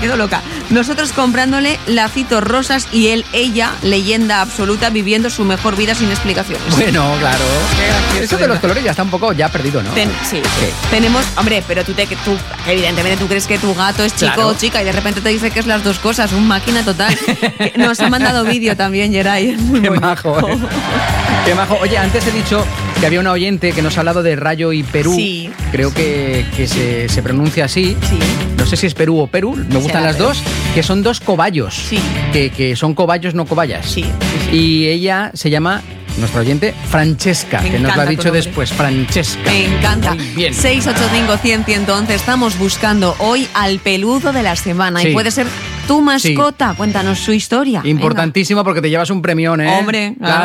quedo loca. Nosotros comprándole lacitos rosas y ella, leyenda absoluta, viviendo su mejor vida sin explicaciones. Bueno, claro. Qué Eso de los colores ya está un poco ya perdido, ¿no? Sí. Tenemos, hombre, pero tú evidentemente tú crees que tu gato es chico Claro. o chica y de repente te dice que es las dos cosas, un máquina total. Nos ha mandado vídeo también, Geray. Qué majo. Qué majo. Oye, antes he dicho que había una oyente que nos ha hablado de Rayo y Perú. Sí. Creo que se pronuncia así. Sí. No sé si es Perú o Perú, me gustan las dos, que son dos cobayos. Sí. Que son cobayos, no cobayas. Sí. Y ella se llama, nuestra oyente, Francesca, Me que nos lo ha encanta tu dicho nombre. después, Francesca. Me encanta. Muy bien. 685-100-111. Estamos buscando hoy al peludo de la semana. Sí. Y puede ser tu mascota. Cuéntanos su historia. Importantísimo porque te llevas un premión, ¿eh? Hombre, claro.